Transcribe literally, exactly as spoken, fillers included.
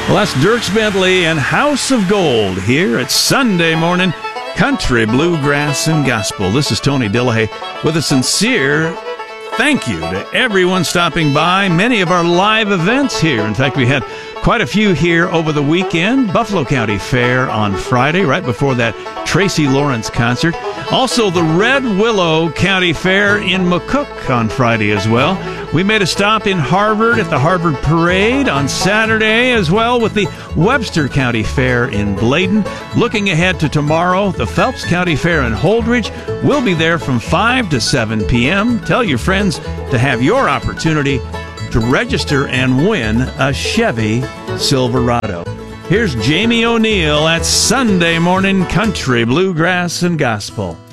Well, that's Dierks Bentley and House of Gold here at Sunday Morning Country, Bluegrass, and Gospel. This is Tony Dillahay with a sincere thank you to everyone stopping by. Many of our live events here. In fact, we had quite a few here over the weekend. Buffalo County Fair on Friday, right before that Tracy Lawrence concert. Also, the Red Willow County Fair in McCook on Friday as well. We made a stop in Harvard at the Harvard Parade on Saturday as well, with the Webster County Fair in Bladen. Looking ahead to tomorrow, the Phelps County Fair in Holdridge. We'll be there from five to seven p.m. Tell your friends to have your opportunity to register and win a Chevy Silverado. Here's Jamie O'Neill at Sunday Morning Country, Bluegrass, and Gospel.